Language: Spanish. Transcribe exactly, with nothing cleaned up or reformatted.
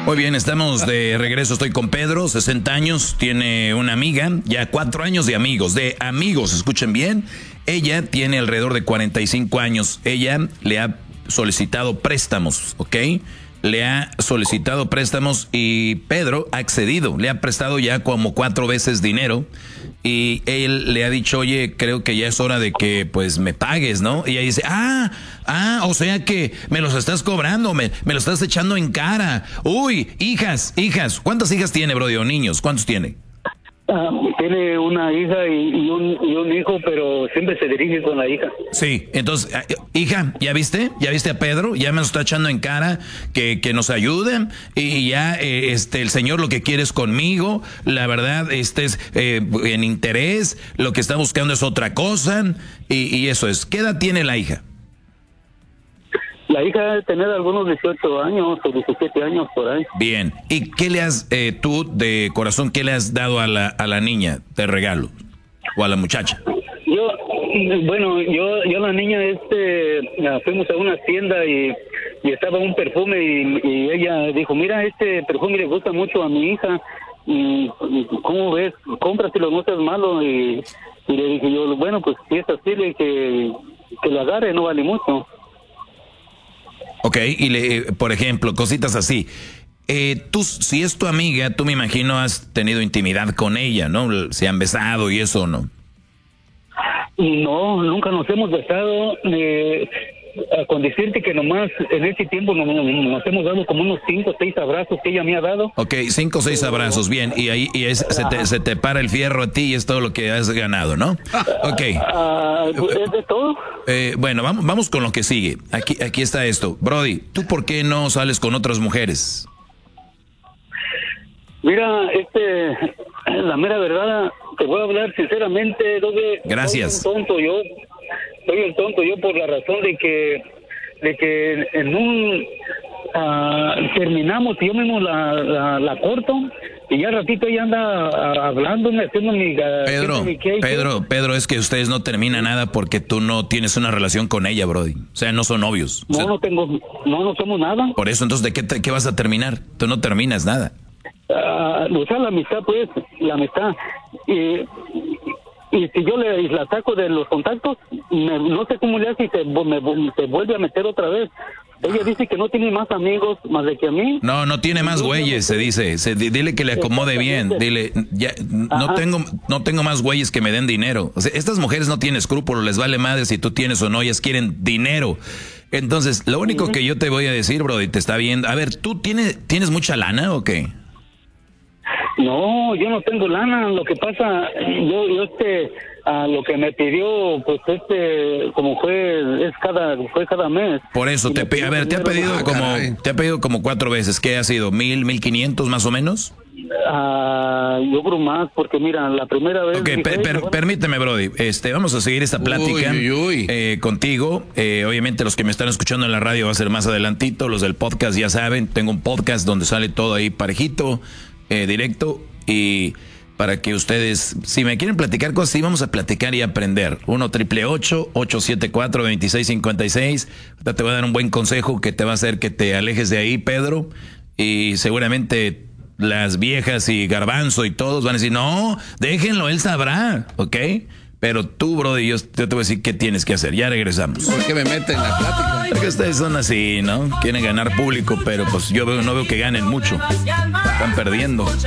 Muy bien, estamos de regreso. Estoy con Pedro, sesenta años, tiene una amiga, ya cuatro años de amigos, de amigos, escuchen bien. Ella tiene alrededor de cuarenta y cinco años. Ella le ha solicitado préstamos, ¿ok? Le ha solicitado préstamos y Pedro ha accedido. Le ha prestado ya como cuatro veces dinero y él le ha dicho, oye, creo que ya es hora de que pues me pagues, ¿no? Y ella dice, ah, ah, o sea que me los estás cobrando, me, me los estás echando en cara. Uy, hijas, hijas. ¿Cuántas hijas tiene, Brody, o niños? ¿Cuántos tiene? Uh, tiene una hija y, y, un, y un hijo, pero siempre se dirige con la hija. Sí, entonces, hija, ¿ya viste? ¿Ya viste a Pedro? Ya me lo está echando en cara que, que nos ayuden y ya eh, este el señor lo que quiere es conmigo. La verdad, este es eh, en interés, lo que está buscando es otra cosa y, y eso es. ¿Qué edad tiene la hija? La hija debe tener algunos dieciocho años o diecisiete años por ahí. Bien. ¿Y qué le has, eh, tú de corazón, qué le has dado a la, a la niña de regalo? ¿O a la muchacha? Yo, bueno, yo, yo la niña, este, fuimos a una tienda y, y estaba un perfume y, y ella dijo, mira, este perfume le gusta mucho a mi hija. Y, y ¿cómo ves? Cómpraselo, no seas malo. Y, y le dije yo, bueno, pues si es así, le dije que lo agarre, no vale mucho. Ok, y le, por ejemplo, cositas así. Eh, tú, si es tu amiga, tú me imagino has tenido intimidad con ella, ¿no? Se han besado y eso, ¿no? No, nunca nos hemos besado. Eh, con decirte que nomás en ese tiempo nos, nos hemos dado como unos cinco o seis abrazos que ella me ha dado. Ok, cinco o seis abrazos, bien. Y ahí y es, se, te, se te para el fierro a ti y es todo lo que has ganado, ¿no? Ok. Uh, ¿Es de todo? Eh, bueno, vamos, vamos con lo que sigue. Aquí, aquí está esto. Brody, ¿tú por qué no sales con otras mujeres? Mira, este, la mera verdad, te voy a hablar sinceramente, Doble. Gracias. Soy un tonto yo, soy un tonto yo por la razón de que, de que en un, uh, terminamos y yo mismo la, la, la corto y ya ratito ella anda uh, hablándome, haciendo mi... Uh, Pedro, mi Pedro, Pedro, es que ustedes no terminan nada porque tú no tienes una relación con ella, Brody. O sea, no son novios. No, o sea, no tengo, no, no somos nada. Por eso, entonces, ¿de qué, te, qué vas a terminar? Tú no terminas nada. Uh, o sea, la amistad, pues, la amistad. Y, y si yo le la saco de los contactos, me, no sé cómo le hace y se, me, se vuelve a meter otra vez. Ella dice que no tiene más amigos más de que a mí. No, no tiene más güeyes, se dice. Se, dile que le acomode bien. Dile, ya, no tengo, no tengo más güeyes que me den dinero. O sea, estas mujeres no tienen escrúpulos, les vale madre si tú tienes o no, ellas quieren dinero. Entonces, lo único uh-huh. que yo te voy a decir, Brody, te está viendo. A ver, ¿tú tienes, tienes mucha lana o qué? No, yo no tengo lana. Lo que pasa, yo, yo este, a lo que me pidió, pues este, como fue, es cada, fue cada mes. Por eso, te, a ver, te ha pedido ah, como, caray. te ha pedido como cuatro veces. ¿Qué ha sido? ¿Mil, mil quinientos más o menos? Ah, yo creo más, porque mira, la primera vez. Ok, dije, per, per, bueno. permíteme, Brody. Este, vamos a seguir esta plática uy, uy, uy. Eh, contigo. Eh, obviamente, los que me están escuchando en la radio va a ser más adelantito. Los del podcast ya saben, tengo un podcast donde sale todo ahí parejito. Eh, directo y para que ustedes, si me quieren platicar cosas, sí vamos a platicar y aprender. uno triple ocho, ocho siete cuatro, dos seis cinco seis. Te voy a dar un buen consejo que te va a hacer que te alejes de ahí, Pedro, y seguramente las viejas y Garbanzo y todos van a decir, no, déjenlo, él sabrá, ¿ok? Pero tú, Brody, yo, yo te voy a decir qué tienes que hacer. Ya regresamos. ¿Por qué me meten en la plática? Porque ustedes son así, ¿no? Quieren ganar público, pero pues yo veo, no veo que ganen mucho. Están perdiendo.